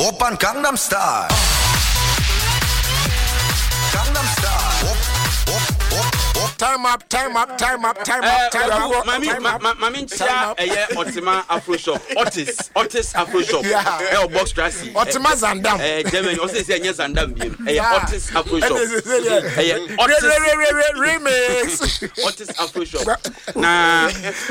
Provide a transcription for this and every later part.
Oppan Gangnam Style. Gangnam Style. Time up. Mami ntia Otima Afro Shop. Otis Afro Shop. Box Tracy. Otima Zandam. Germany. Also say nya Zandam biem. Otis Afro Shop. Otis remix. Otis Afro Shop. Na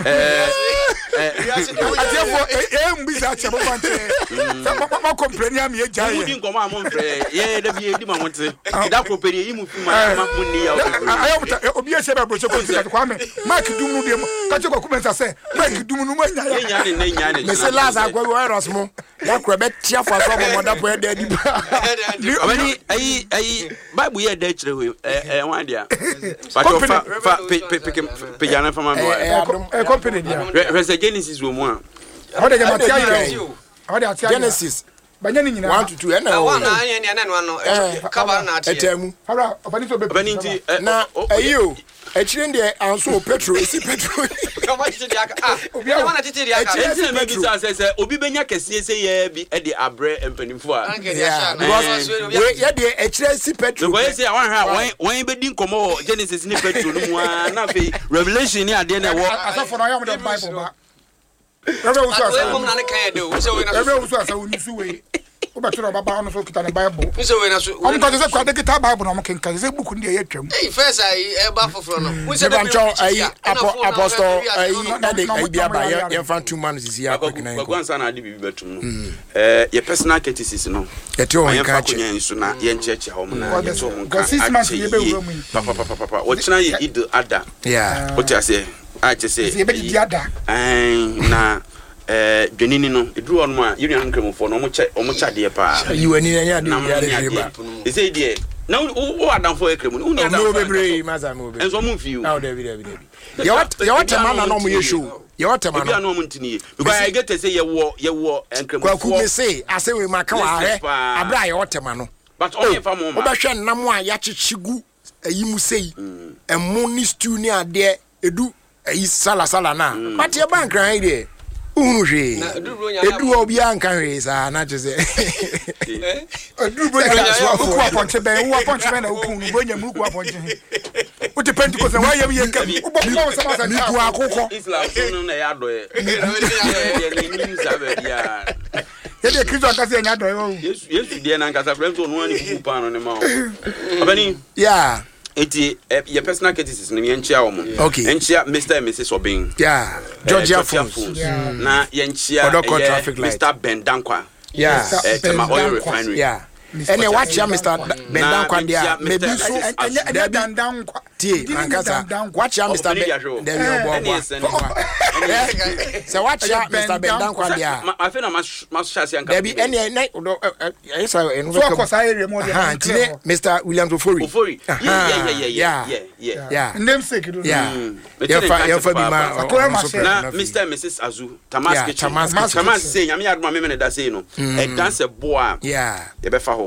mbisa chabo bante. Mama complain am ye jai. Udi nkomo amon frɛ. Ye da bi edi ma wonte. Da properi yi mu fi ma munni ya. Obi e sheba broche ko fika kwa me. Mark dumu dem. Ka che ko kumensa se. Mark dumu no manya ya. Nya. Me se laza agwa we Erasmus. Ya kro be tia for so mo da po e da di. Obani ayi Bible ye da kire we wan dia. Fa pejana fa ma boy. Company dia. Rese Genesis wo mu a. How dey Genesis. Banya ni nyina 1 to 2 na one na yen na no cover na ate etemu habra obani so be obani nti na ayo echire ndie anso petrol esi petrol come on titi aka obi a wana titi aka enti na mebi say obi benya kese se ye bi e de abre empanimfo a we ye de echire esi petrol go say wan ha wan be din komo Genesis ni petrol no mu a na fe Revelation ni ade na wo asafo na yam the Bible ba Ebe wo na ne kan de wo se we na ebe wo so asa wo ni su we o betro baba ono so kita ne Bible wo se we na so o mko se kwa de kita Bible na mo kenkan se book ndi ye twam first ai e ba foforo no wo se de bancho ai apostle ai na de ai bia ba ye fan 2 man sisi ya quick na ko ansa na ade bibi betum no ye personal criticism no ye te o nka che ye nso na ye ncheche ho na ye to ho nka 6 months ye be wura mu papa wo china ye id ada yeah what you say I just say ye be di ada na dwenini no edru on ma union nkramofo no omo chade pa you ani na ya de ya de ba e say die na wo adamfo ekremu no ni adamfo bebre maza mo bebre enso mo fiu na de bi ye what man na no mo ye show ye what man no no mo ntini because I get to say ye wo nkramofo kwa ku me say ase we maka wa he abra ye what man no but o ye fa mo ma obehwe nnam a ya chichigu ayi mu sei emu ni stew ni ade edu ayi sala na but ye bank ran ide unu hwe edu obi anka hwe sa na chese edu bo ya so ku aponche ben wo aponche ben na okunu bo nya mu ku aponche o te pentecost wa yam ye ka ubo ko sama sa mi ku akoko islam no na ya do ye ni sabe dia ye de kristo aka se nya do ye yesu dia na nkasa friends no ani ku pa no ne ma obani yeah eti your personal criticism ni yenchia wo mo yenchia Mr and Mrs Obin yeah Georgia Foods na yenchia Mr Ben Dankwa tema oil refinery yeah ene watch ya Mr Ben Dankwa dia maybe so ene Dankwa tie ankasa watch ya Mr Ben there so watch ya Mr Ben Dankwa dia ma fe na ma shasi anka there be ene esa enu so ko sai ere mo dia Mr William Ofori yeah namesake do yeah fa bi ma na Mr and Mrs Azu Tamas say nyame adoma me da say no e dance boa yeah e be fa ho